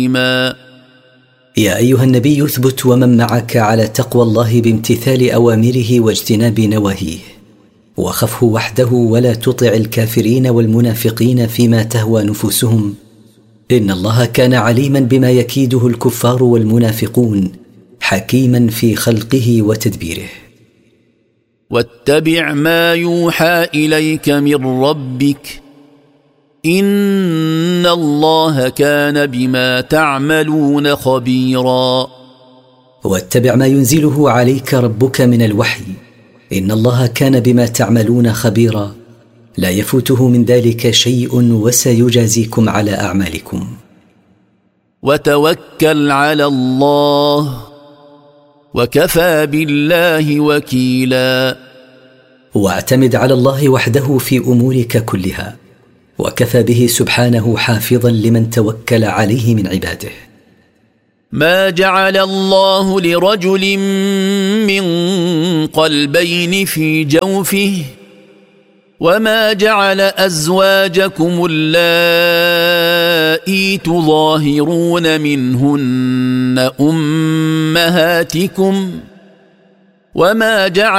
يا أيها النبي اثبت ومن معك على تقوى الله بامتثال أوامره واجتناب نواهيه، وخفه وحده ولا تطع الكافرين والمنافقين فيما تهوى نفوسهم، إن الله كان عليما بما يكيده الكفار والمنافقون، حكيما في خلقه وتدبيره. واتبع ما يوحى إليك من ربك إن الله كان بما تعملون خبيرا. واتبع ما ينزله عليك ربك من الوحي، إن الله كان بما تعملون خبيرا، لا يفوته من ذلك شيء وسيجازيكم على أعمالكم. وتوكل على الله وكفى بالله وكيلا. واعتمد على الله وحده في أمورك كلها، وكفى به سبحانه حافظا لمن توكل عليه من عباده. ما جعل الله لرجل من قلبين في جوفه وما جعل أزواجكم اللائي تظاهرون منهن أمهاتكم وما جعل